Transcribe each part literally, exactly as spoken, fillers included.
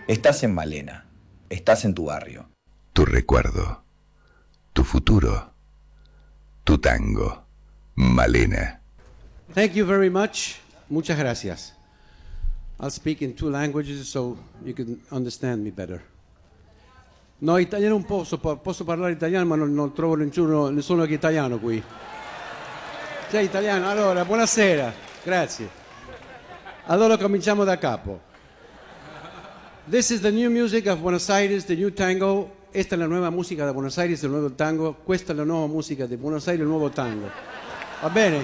Estás en Malena, estás en tu barrio. Tu recuerdo, tu futuro, tu tango. Malena. Thank you very much. Muchas gracias. I'll speak in two languages so you can understand me better. No, italiano non posso, posso parlare italiano ma non, non trovo nessuno, nessuno che è italiano qui. Sei italiano? Allora, buonasera, grazie. Allora cominciamo da capo. This is the new music of Buenos Aires, the new tango. Esta è la nuova musica da Buenos Aires, il nuovo tango. Questa è la nuova musica di Buenos Aires, il nuovo tango. Va bene?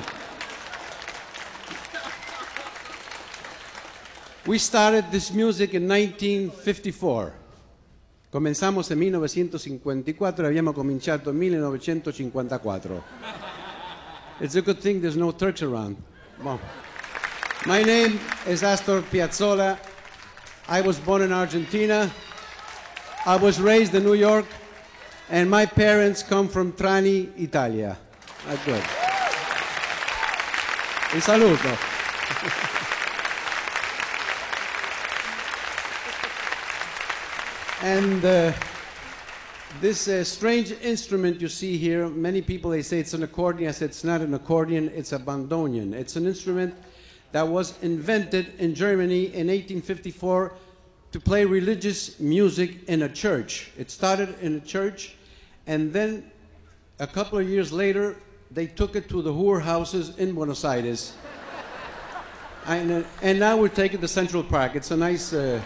We started this music in nineteen fifty-four. Comenzamos en millenovecentocinquantaquattro e abbiamo cominciato in millenovecentocinquantaquattro. It's a good thing there's no Turks around. Bon. My name is Astor Piazzolla. I was born in Argentina. I was raised in New York. And my parents come from Trani, Italia. That's good. Un saluto. And uh, this uh, strange instrument you see here, many people, they say it's an accordion. I said it's not an accordion, it's a bandoneon. It's an instrument that was invented in Germany in eighteen fifty-four to play religious music in a church. It started in a church, and then a couple of years later, they took it to the whorehouses in Buenos Aires. and, uh, and now we're taking it to Central Park. It's a nice, uh,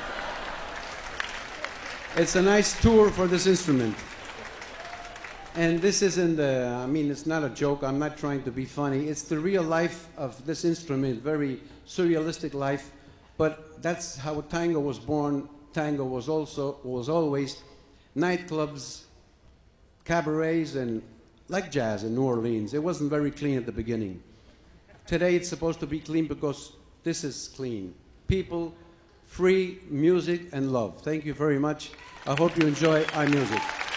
it's a nice tour for this instrument. And this isn't, uh, I mean, it's not a joke. I'm not trying to be funny. It's the real life of this instrument, very surrealistic life. But that's how tango was born. Tango was also, was always nightclubs, cabarets, and like jazz in New Orleans. It wasn't very clean at the beginning. Today it's supposed to be clean because this is clean. People, free music, and love. Thank you very much. I hope you enjoy our music.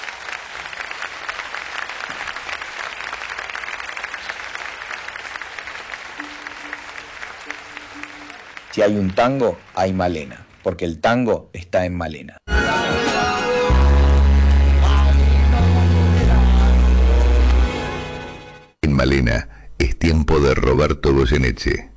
Si hay un tango, hay Malena, porque el tango está en Malena. En Malena es tiempo de Roberto Goyeneche.